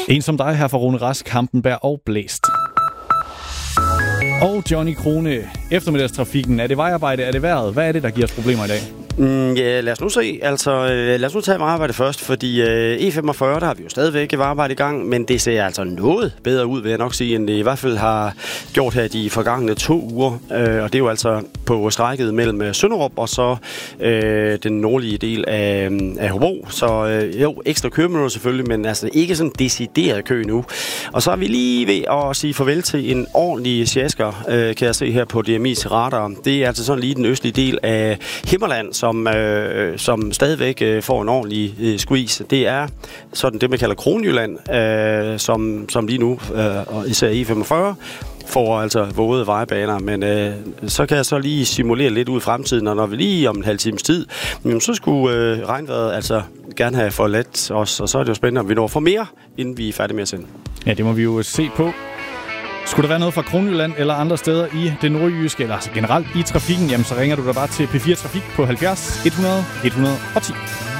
En som dig her fra Rune Rask, Hampenberg og Blæst. Og Johnny Krone, eftermiddagstrafikken. Er det vejarbejde? Er det vejret? Hvad er det, der giver os problemer i dag? Ja, lad os nu se. Lad os nu tage vejarbejde først, fordi E45, der har vi jo stadigvæk vejarbejde i gang, men det ser altså noget bedre ud, vil jeg nok sige, end det i hvert fald har gjort her de forgangne 2 uger. Og det er jo altså på strækket mellem Sønderup og så den nordlige del af Hobro. Så jo, ekstra køreminutter selvfølgelig, men altså ikke sådan decideret kø nu. Og så er vi lige ved at sige farvel til en ordentlig sjasker, kan jeg se her på DMI's radar. Det er altså sådan lige den østlige del af Himmerland, som stadigvæk får en ordentlig squeeze. Det er sådan det, man kalder Kronjylland, som lige nu, især E45, får altså våde vejbaner, men så kan jeg så lige simulere lidt ud i fremtiden, og når vi lige om en halv times tid, så skulle regnvejret altså gerne have forladt os, og så er det jo spændende, om vi når for mere, inden vi er færdige med at sende. Ja, det må vi jo se på. Skulle der være noget fra Kronjylland eller andre steder i det nordjyske, eller altså generelt i trafikken, jamen så ringer du da bare til P4 Trafik på 70 100 110.